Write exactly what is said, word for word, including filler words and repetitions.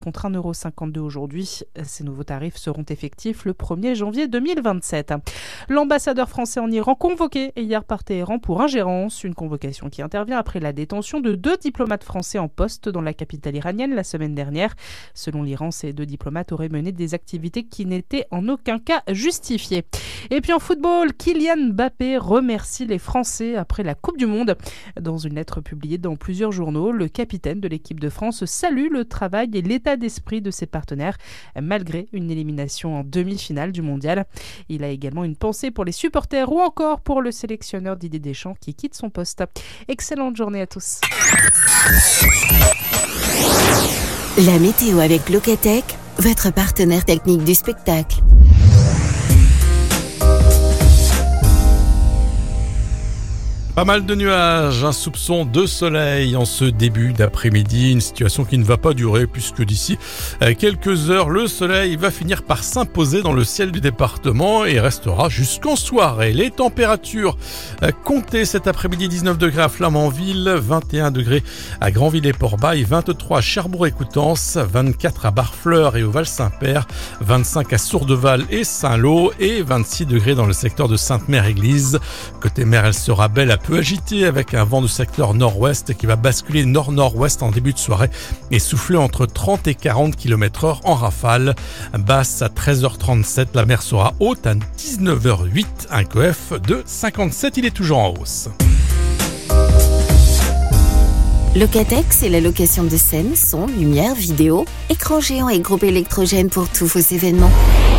contre un euro cinquante-deux aujourd'hui. Ces nouveaux tarifs seront effectifs le premier janvier deux mille vingt-sept. L'ambassadeur français en Iran convoqué hier par Téhéran pour ingérence, une convocation qui intervient après la détention de deux diplomates français en poste dans la capitale iranienne la semaine dernière. Selon l'Iran, ces deux diplomates auraient mené des activités qui n'étaient en aucun cas justifiées. Et puis en football, Kylian Mbappé remercie les Français après la Coupe du Monde. Dans une lettre publiée dans plusieurs journaux, le capitaine de l'équipe de France salue le travail et l'état d'esprit de ses partenaires, malgré une élimination en demi-finale du mondial. Il a également une pensée pour les supporters ou encore pour le sélectionneur Didier Deschamps qui quitte son poste. Excellente journée à tous. La météo avec Locatech, votre partenaire technique du spectacle. Pas mal de nuages, un soupçon de soleil en ce début d'après-midi, une situation qui ne va pas durer puisque d'ici quelques heures, le soleil va finir par s'imposer dans le ciel du département et restera jusqu'en soirée. Les températures comptées cet après-midi, dix-neuf degrés à Flamanville, vingt et un degrés à Granville et Port-Bail, vingt-trois à Cherbourg et Coutances, vingt-quatre à Barfleur et au Val-Saint-Père, vingt-cinq à Sourdeval et Saint-Lô et vingt-six degrés dans le secteur de Sainte-Mère-Église. Côté mer, elle sera belle à peu agité avec un vent du secteur nord-ouest qui va basculer nord-nord-ouest en début de soirée et souffler entre trente et quarante kilomètres heure en rafale. Basse à treize heures trente-sept, la mer sera haute à dix-neuf heures huit, un C O F de cinquante-sept, il est toujours en hausse. Locatech, c'est la location de scènes, son, lumière, vidéo, écran géant et groupe électrogène pour tous vos événements.